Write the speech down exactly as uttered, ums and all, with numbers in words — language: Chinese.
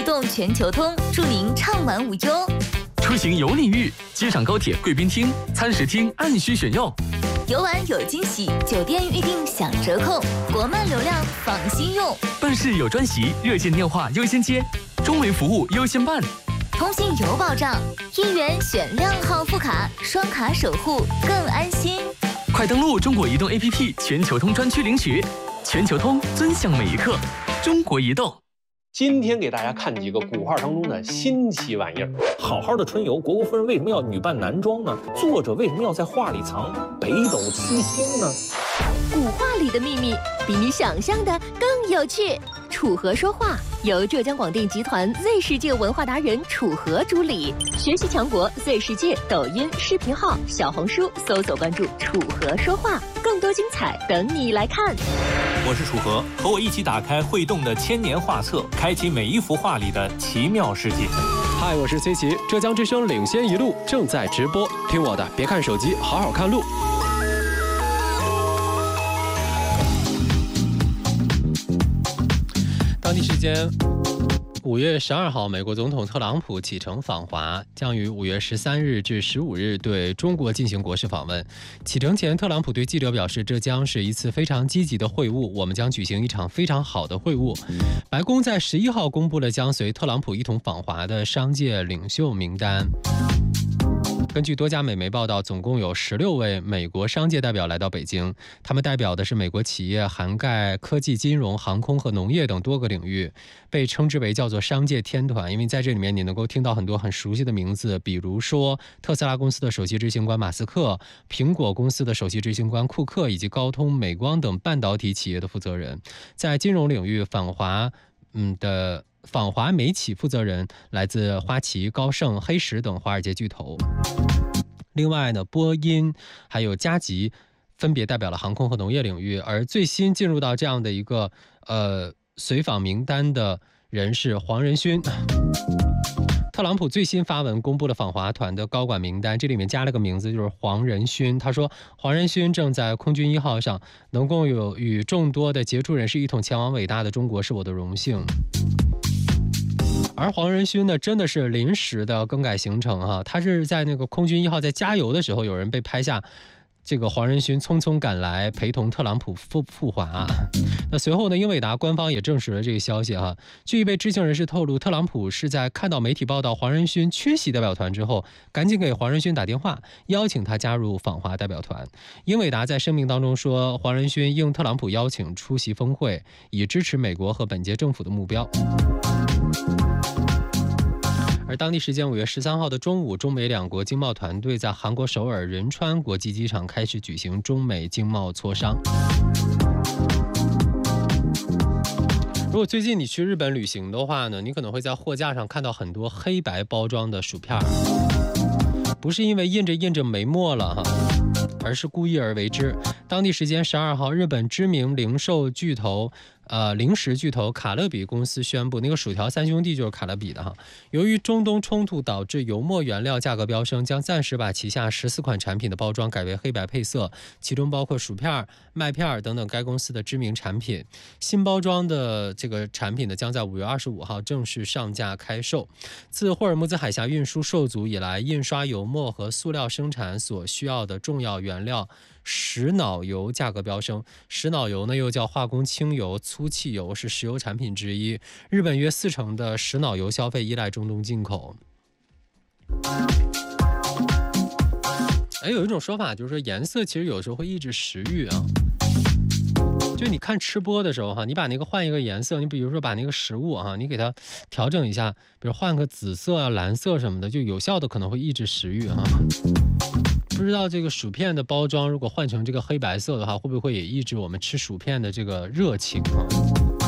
动全球通，祝您畅玩无忧。 出行有礼遇，机场高铁贵宾厅、餐食厅按需选用。 游玩有惊喜，酒店预订享折扣，国漫流量放心用。 办事有专席，热线电话优先接，中维服务优先办。 通信有保障，一元选靓号副卡，双卡守护更安心。 快登录中国移动 A P P 全球通专区领取，全球通尊享每一刻。中国移动。 今天给大家看几个古画当中的新奇玩意儿。好好的春游，虢国夫人为什么要女扮男装呢？作者为什么要在画里藏北斗七星呢？ 古画里的秘密比你想象的更有趣。楚河说话由浙江广电集团 Z 世界文化达人楚河主理，学习强国 Z 世界抖音视频号、小红书搜索关注楚河说话，更多精彩等你来看。 我是楚河，和我一起打开会动的千年画册，开启每一幅画里的奇妙世界。 嗨，我是 C 奇，浙江之声领先一路正在直播，听我的，别看手机，好好看路。当地时间五月十二号，美国总统特朗普启程访华，将于五月十三日至十五日对中国进行国事访问。启程前，特朗普对记者表示，这将是一次非常积极的会晤，我们将举行一场非常好的会晤。白宫在十一号公布了将随特朗普一同访华的商界领袖名单。根据多家美媒报道，总共有十六位美国商界代表来到北京，他们代表的是美国企业，涵盖科技、金融、航空和农业等多个领域，被称之为叫做商界天团。因为在这里面你能够听到很多很熟悉的名字，比如说特斯拉公司的首席执行官马斯克、苹果公司的首席执行官库克，以及高通、美光等半导体企业的负责人。在金融领域，访华嗯的访华美企负责人来自花旗、高盛、黑石等华尔街巨头。另外呢，波音还有嘉吉分别代表了航空和农业领域，而最新进入到这样的一个呃随访名单的人是黄仁勋。特朗普最新发文公布了访华团的高管名单，这里面加了个名字，就是黄仁勋。他说，黄仁勋正在空军一号上，能够有与众多的杰出人士一同前往伟大的中国，是我的荣幸。而黄仁勋呢，真的是临时的更改行程哈，他是在那个空军一号在加油的时候，有人被拍下这个黄仁勋匆匆赶来陪同特朗普赴赴华。那随后呢，英伟达官方也证实了这个消息哈。据一位知情人士透露，特朗普是在看到媒体报道黄仁勋缺席代表团之后，赶紧给黄仁勋打电话，邀请他加入访华代表团。英伟达在声明当中说，黄仁勋应特朗普邀请出席峰会，以支持美国和本届政府的目标。而当地时间五月十三号的中午，中美两国经贸团队在韩国首尔仁川国际机场开始举行中美经贸磋商。如果最近你去日本旅行的话呢，你可能会在货架上看到很多黑白包装的薯片，不是因为印着印着没墨了哈，而是故意而为之。当地时间十二号，日本知名零售巨头呃，零食巨头卡乐比公司宣布，那个薯条三兄弟就是卡乐比的哈。由于中东冲突导致油墨原料价格飙升，将暂时把旗下十四款产品的包装改为黑白配色，其中包括薯片、麦片等等该公司的知名产品。新包装的这个产品呢，将在五月二十五号正式上架开售。自霍尔木兹海峡运输受阻以来，印刷油墨和塑料生产所需要的重要原料石脑油价格飙升。石脑油呢，又叫化工轻油、粗汽油，是石油产品之一。日本约四成的石脑油消费依赖中东进口。哎，有一种说法就是说，颜色其实有时候会抑制食欲啊。就你看吃播的时候哈，你把那个换一个颜色，你比如说把那个食物哈，你给它调整一下，比如换个紫色啊、蓝色什么的，就有效的可能会抑制食欲哈。不知道这个薯片的包装如果换成这个黑白色的话，会不会也抑制我们吃薯片的这个热情啊？